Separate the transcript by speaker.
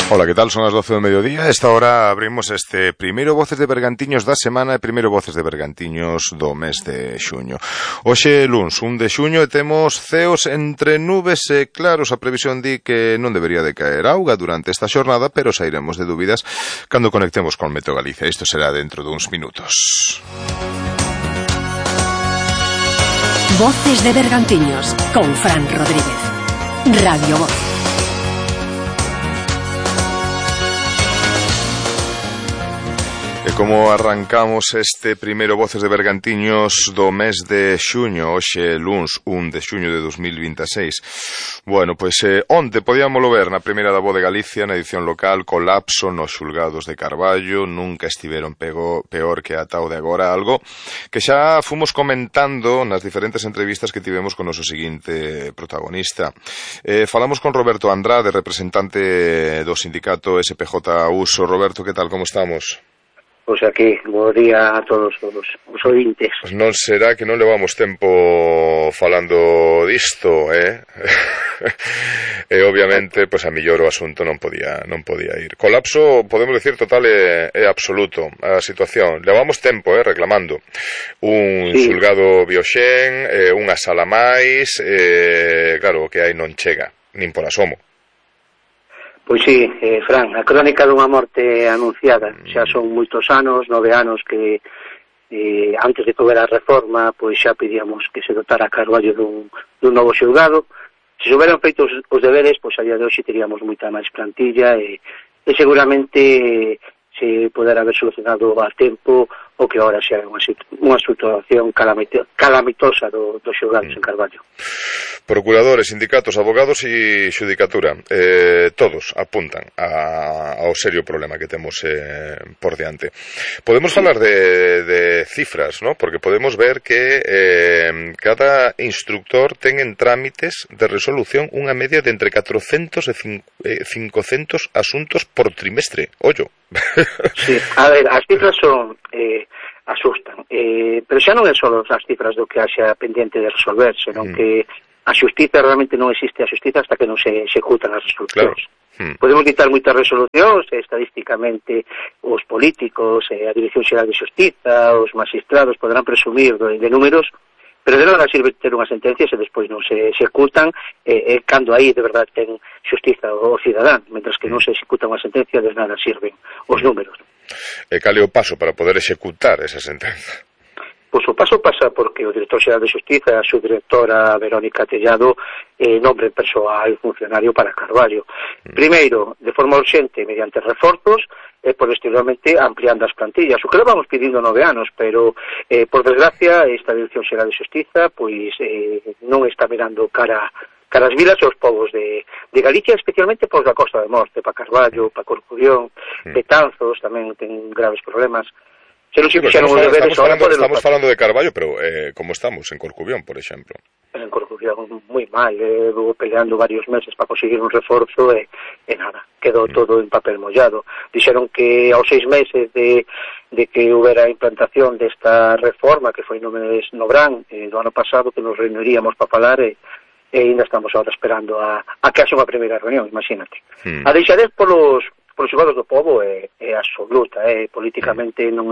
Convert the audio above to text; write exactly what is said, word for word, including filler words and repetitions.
Speaker 1: Ola, que tal? Son as doce do mediodía. A esta hora abrimos este primeiro Voces de Bergantiños da semana e primeiro Voces de Bergantiños do mes de xuño. Hoxe, luns, un de xuño, e temos ceos entre nubes e claros. A previsión di que non debería de caer auga durante esta xornada, pero sairemos de dúbidas cando conectemos con Meteo Galicia. Isto será dentro duns minutos.
Speaker 2: Voces de Bergantiños con Fran Rodríguez. Radio Voz.
Speaker 1: E como arrancamos este primeiro Voces de Bergantiños do mes de xuño, hoxe luns un de xuño de dos mil vinte e seis. Bueno, pois eh, onte podíamolo ver na primeira da Voz de Galicia, na edición local, colapso nos xulgados de Carballo, nunca estiveron pego, peor que ata o de agora, algo que xa fomos comentando nas diferentes entrevistas que tivemos con o noso seguinte protagonista. Eh, falamos con Roberto Andrade, representante do sindicato S P J Uso. Roberto, que tal, como estamos?
Speaker 3: Pois aquí, bo día a todos os, os ointes.
Speaker 1: Pues non será que non levamos tempo falando disto, eh? E obviamente, pois pues, a millor o asunto non podía non podía ir. Colapso, podemos decir, total e, e absoluto a situación. Levamos tempo, eh, reclamando un sí. xulgado bioxen, eh, unha sala máis, eh, claro, que aí non chega, nin por asomo.
Speaker 3: Pois sí, eh, Fran, a crónica dunha morte anunciada. Xa son moitos anos, nove anos que eh, antes de que houbera a reforma, pois xa pedíamos que se dotara a Carballo dun, dun novo xulgado. Se houberan feito os, os deberes, pois a día de hoxe teríamos moita máis plantilla e, e seguramente se poderá haber solucionado a tempo o que ahora xa é unha, unha situación calamitosa do, do xulgados en Carballo.
Speaker 1: Procuradores, sindicatos, abogados e xudicatura, eh, todos apuntan a, ao serio problema que temos eh, por diante. Podemos falar de, de cifras, ¿no? Porque podemos ver que eh, cada instructor ten en trámites de resolución unha media de entre catrocentos e cincocentos asuntos por trimestre. Ollo.
Speaker 3: Sí, a ver, as cifras son eh, asustan, eh, pero xa non é só as cifras do que haxa pendiente de resolver, senón mm. que a xustiza realmente non existe a xustiza hasta que non se executan as resolucións. Claro. Mm. Podemos dictar moitas resolucións, estadísticamente os políticos, eh, a Dirección Xeral de Xustiza, os magistrados poderán presumir de, de números, pero de nada sirve ter unha sentencia se despois non se executan, e eh, eh, cando aí de verdade ten xustiza o cidadán, mentras que non se executa unha sentencia, de nada sirven os números.
Speaker 1: E cal é o paso para poder executar esa sentenza?
Speaker 3: Pois o paso pasa porque o director xeral de Xustiza, a subdirectora Verónica Tellado, eh, nombre persoal funcionario para Carballo. Mm. Primeiro, de forma urxente, mediante reforzos, e posteriormente ampliando as plantillas. O que levamos pedindo nove anos, pero, eh, por desgracia, esta dirección xeral de Xustiza, pois, eh, non está mirando cara cara as vilas e os povos de, de Galicia, especialmente pois da Costa de Morte, para Carballo, para Corcubión, mm. Betanzos, tamén ten graves problemas. Se non se fixeron os deberes,
Speaker 1: estamos, falando, estamos falando de Carballo, pero eh, como estamos en Corcubión, por exemplo?
Speaker 3: En Corcubión moi mal, eh, vou peleando varios meses para conseguir un reforzo e, e nada, quedou mm. todo en papel mollado. Dixeron que aos seis meses de, de que houbera a implantación desta reforma, que foi no mes no verán eh, do ano pasado, que nos reuniríamos para falar e, e ainda estamos ahora esperando a, a que haxa unha primeira reunión, imagínate. Mm. A deixadez polos, polos xulgados do povo é, é absoluta, é, políticamente non